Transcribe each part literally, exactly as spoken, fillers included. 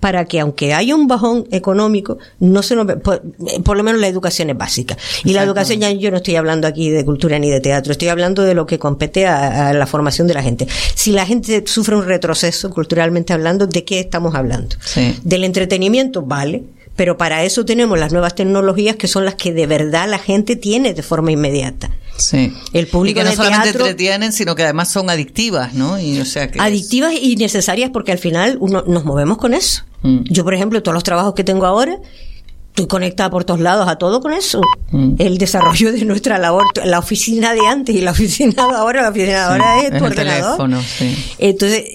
para que, aunque haya un bajón económico, no se nos, por, por lo menos la educación es básica. Y la educación, ya yo no estoy hablando aquí de cultura ni de teatro, estoy hablando de lo que compete a, a la formación de la gente. Si la gente sufre un retroceso culturalmente hablando, ¿de qué estamos hablando? Sí. Del entretenimiento, vale, pero para eso tenemos las nuevas tecnologías que son las que de verdad la gente tiene de forma inmediata. Sí. El público y que no de solamente teatro, entretienen, sino que además son adictivas, ¿no? Y o sea que adictivas es... y necesarias porque al final uno nos movemos con eso. Mm. Yo, por ejemplo, todos los trabajos que tengo ahora, estoy conectada por todos lados a todo con eso. Mm. El desarrollo de nuestra labor, la oficina de antes y la oficina de ahora, la oficina de ahora sí, es tu ordenador. Teléfono, sí. Entonces,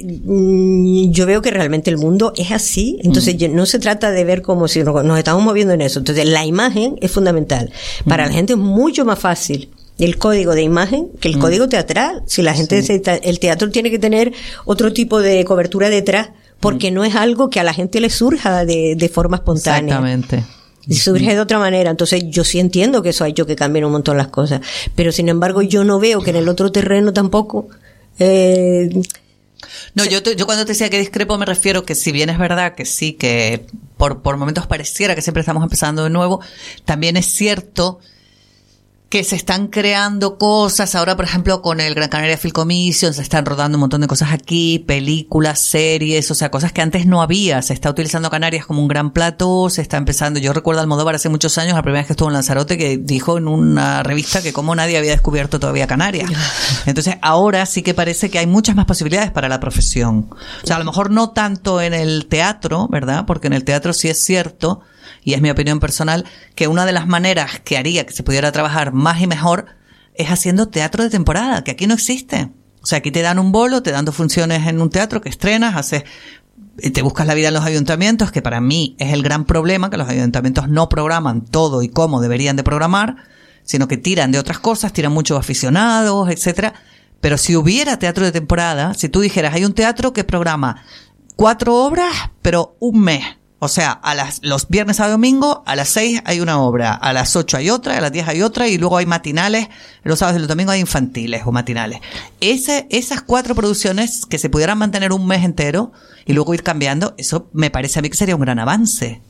yo veo que realmente el mundo es así. Entonces, mm. no se trata de ver como si nos estamos moviendo en eso. Entonces, la imagen es fundamental. Para mm. la gente es mucho más fácil el código de imagen que el mm. código teatral. Si la gente, sí. se, el teatro tiene que tener otro tipo de cobertura detrás, porque mm. no es algo que a la gente le surja de, de forma espontánea. Exactamente. Surge de otra manera. Entonces yo sí entiendo que eso ha hecho que cambien un montón las cosas, pero sin embargo yo no veo que en el otro terreno tampoco eh, no, yo te, yo cuando te decía que discrepo me refiero que si bien es verdad que sí, que por, por momentos pareciera que siempre estamos empezando de nuevo, también es cierto que se están creando cosas. Ahora, por ejemplo, con el Gran Canaria Film Commission se están rodando un montón de cosas aquí, películas, series, o sea, cosas que antes no había. Se está utilizando Canarias como un gran plató, se está empezando. Yo recuerdo a Almodóvar hace muchos años, la primera vez que estuvo en Lanzarote, que dijo en una revista que como nadie había descubierto todavía Canarias. Entonces, ahora sí que parece que hay muchas más posibilidades para la profesión. O sea, a lo mejor no tanto en el teatro, ¿verdad? Porque en el teatro sí es cierto, y es mi opinión personal, que una de las maneras que haría que se pudiera trabajar más y mejor es haciendo teatro de temporada, que aquí no existe. O sea, aquí te dan un bolo, te dan dos funciones en un teatro que estrenas, haces, te buscas la vida en los ayuntamientos, que para mí es el gran problema, que los ayuntamientos no programan todo y cómo deberían de programar, sino que tiran de otras cosas, tiran muchos aficionados, etcétera. Pero si hubiera teatro de temporada, si tú dijeras, hay un teatro que programa cuatro obras, pero un mes. O sea, a las, los viernes a domingo, a las seis hay una obra, a las ocho hay otra, a las diez hay otra, y luego hay matinales, los sábados y los domingos hay infantiles o matinales. Ese, esas cuatro producciones que se pudieran mantener un mes entero y luego ir cambiando, eso me parece a mí que sería un gran avance.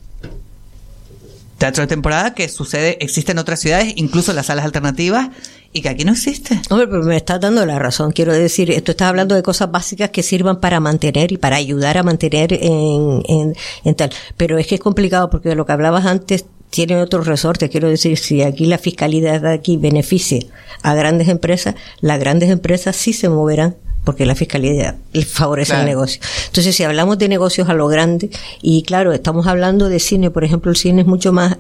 Teatro de temporada que sucede, existe en otras ciudades, incluso en las salas alternativas, y que aquí no existe. Hombre, pero me estás dando la razón. Quiero decir, tú estás hablando de cosas básicas que sirvan para mantener y para ayudar a mantener en, en, en tal. Pero es que es complicado porque de lo que hablabas antes tiene otros resortes. Quiero decir, si aquí la fiscalidad de aquí beneficia a grandes empresas, las grandes empresas sí se moverán, porque la fiscalidad favorece claro. el negocio. Entonces, si hablamos de negocios a lo grande, y claro, estamos hablando de cine, por ejemplo, el cine es mucho más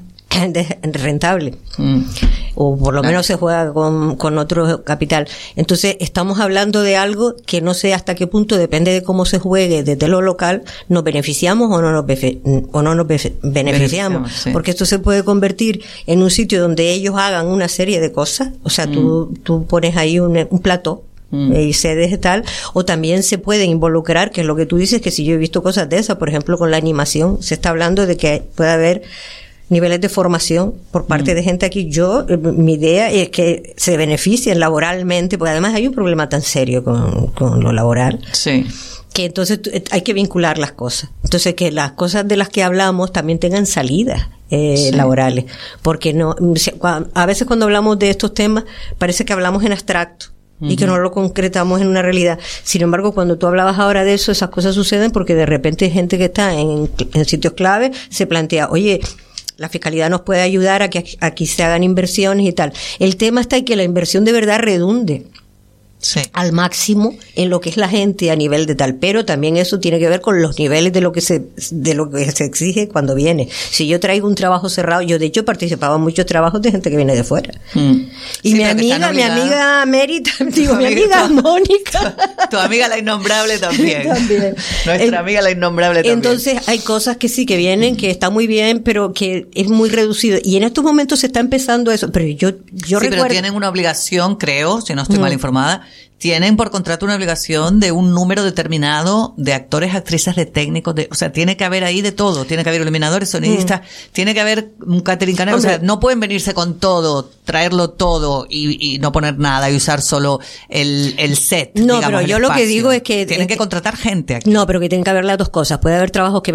rentable, mm. o por lo claro. menos se juega con, con otro capital. Entonces, estamos hablando de algo que no sé hasta qué punto, depende de cómo se juegue desde lo local, nos beneficiamos o no nos, befe, o no nos befe, beneficiamos. beneficiamos sí. Porque esto se puede convertir en un sitio donde ellos hagan una serie de cosas. O sea, mm. tú, tú pones ahí un, un plató, Mm. y sedes tal, o también se puede involucrar, que es lo que tú dices, que si yo he visto cosas de esas, por ejemplo con la animación, se está hablando de que puede haber niveles de formación por parte mm. de gente aquí. Yo, mi idea es que se beneficien laboralmente, porque además hay un problema tan serio con, con lo laboral. Sí. Que entonces hay que vincular las cosas. Entonces que las cosas de las que hablamos también tengan salidas eh, sí. laborales, porque no, a veces cuando hablamos de estos temas parece que hablamos en abstracto. Uh-huh. Y que no lo concretamos en una realidad. Sin embargo, cuando tú hablabas ahora de eso, esas cosas suceden porque de repente gente que está en, en sitios clave se plantea, oye, la fiscalidad nos puede ayudar a que aquí se hagan inversiones y tal. El tema está en que la inversión de verdad redunde sí. al máximo en lo que es la gente a nivel de tal, pero también eso tiene que ver con los niveles de lo que se de lo que se exige cuando viene. Si yo traigo un trabajo cerrado, yo de hecho participaba en muchos trabajos de gente que viene de fuera. Mm. Y sí, mi amiga, mi amiga Mary, digo, mi amiga Mónica, tu, tu amiga la innombrable también. también. Nuestra en, amiga la innombrable también. Entonces hay cosas que sí que vienen, que está muy bien, pero que es muy reducido. Y en estos momentos se está empezando eso, pero yo yo sí, recuerdo, pero tienen una obligación, creo, si no estoy mm. mal informada. Tienen por contrato una obligación de un número determinado de actores, actrices, de técnicos, de, o sea, tiene que haber ahí de todo, tiene que haber iluminadores, sonidistas, mm. tiene que haber un catering canario, o sea, no pueden venirse con todo, traerlo todo y, y no poner nada y usar solo el, el set. No, digamos, pero yo lo que digo es que tienen que contratar gente aquí. No, pero que tienen que haber las dos cosas. Puede haber trabajos que